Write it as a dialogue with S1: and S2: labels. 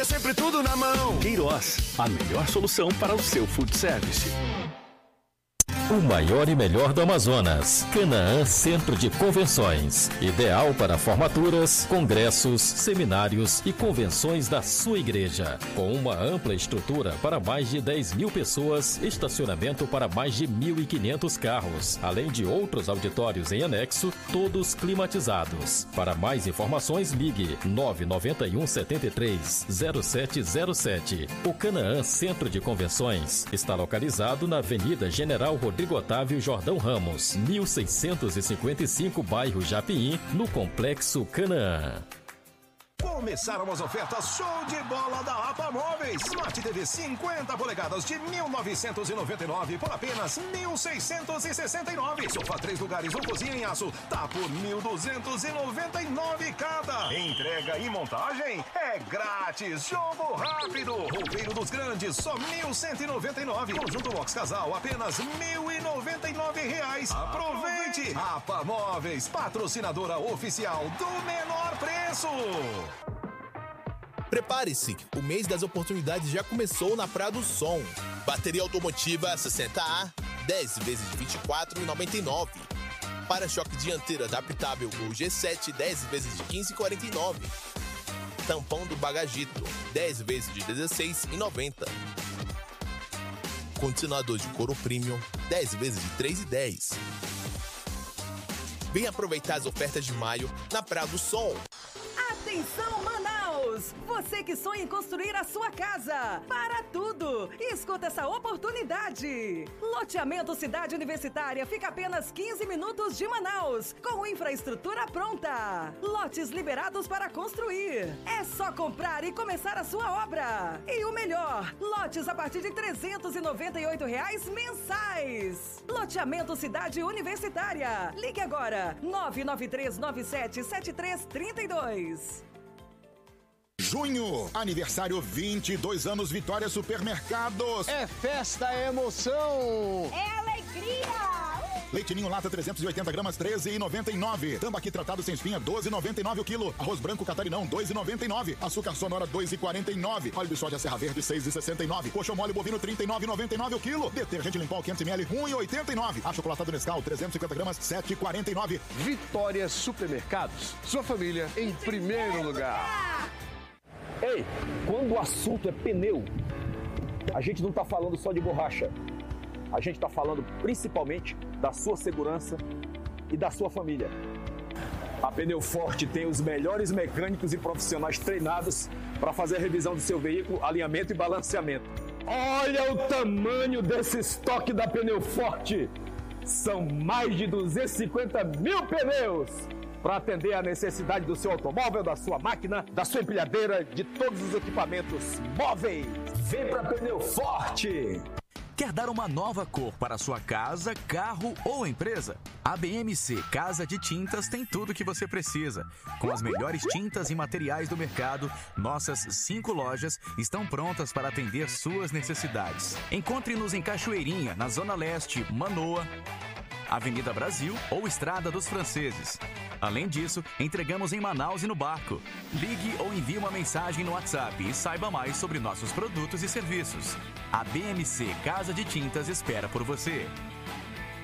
S1: É sempre tudo na mão.
S2: Queiroz, a melhor solução para o seu food service.
S3: O maior e melhor do Amazonas, Canaã Centro de Convenções, ideal para formaturas, congressos, seminários e convenções da sua igreja. Com uma ampla estrutura para mais de 10 mil pessoas, estacionamento para mais de 1.500 carros, além de outros auditórios em anexo, todos climatizados. Para mais informações, ligue 991 73 0707. O Canaã Centro de Convenções está localizado na Avenida General Rodrigo Otávio Jordão Ramos, 1655, bairro Japim, no Complexo Canaã.
S1: Começaram as ofertas show de bola da APA Móveis. Smart TV 50 polegadas de 1.999 por apenas 1.669. Sofá 3 lugares ou cozinha em aço tá por 1.299 cada. Entrega e montagem é grátis. Jogo rápido. Roupeiro dos grandes, só 1.199. Conjunto box casal, apenas R$1.099. Aproveite! APA Móveis, patrocinadora oficial do menor preço.
S4: Prepare-se, o mês das oportunidades já começou na Praia do Som. Bateria automotiva 60A, 10 vezes de R$24,99. Para-choque dianteiro adaptável ou G7, 10 vezes de R$15,49. Tampão do bagagito, 10 vezes de R$16,90. Condicionador de couro premium, 10 vezes de R$3,10. Venha aproveitar as ofertas de maio na Praia do Som.
S5: Atenção, Manaus! Você que sonha em construir a sua casa. Para tudo! Escuta essa oportunidade. Loteamento Cidade Universitária fica a apenas 15 minutos de Manaus, com infraestrutura pronta. Lotes liberados para construir. É só comprar e começar a sua obra. E o melhor, lotes a partir de R$398 mensais. Loteamento Cidade Universitária. Ligue agora, 993977332.
S6: Junho, aniversário 22 anos Vitória Supermercados.
S7: É festa, é emoção.
S8: É alegria.
S6: Leite Ninho lata 380 gramas, R$13,99. Tambaqui tratado sem espinha, R$12,99 o quilo. Arroz branco catarinão, R$2,99. Açúcar sonora, R$2,49. Óleo de soja Serra Verde, R$6,69. Coxão mole bovino, R$39,99 o quilo. Detergente Limpol 500ml, R$1,89. Achocolatado Nescau, 350 gramas, R$7,49.
S7: Vitória Supermercados. Sua família em primeiro lugar.
S9: Ei, quando o assunto é pneu, a gente não está falando só de borracha. A gente está falando principalmente da sua segurança e da sua família. A Pneu Forte tem os melhores mecânicos e profissionais treinados para fazer a revisão do seu veículo, alinhamento e balanceamento. Olha o tamanho desse estoque da Pneu Forte! São mais de 250 mil pneus para atender a necessidade do seu automóvel, da sua máquina, da sua empilhadeira, de todos os equipamentos móveis. Vem para Pneu Forte!
S10: Quer dar uma nova cor para sua casa, carro ou empresa? A BMC Casa de Tintas tem tudo o que você precisa. Com as melhores tintas e materiais do mercado, nossas 5 lojas estão prontas para atender suas necessidades. Encontre-nos em Cachoeirinha, na Zona Leste, Manoa, Avenida Brasil ou Estrada dos Franceses. Além disso, entregamos em Manaus e no Barco. Ligue ou envie uma mensagem no WhatsApp e saiba mais sobre nossos produtos e serviços. A BMC Casa de Tintas espera por você.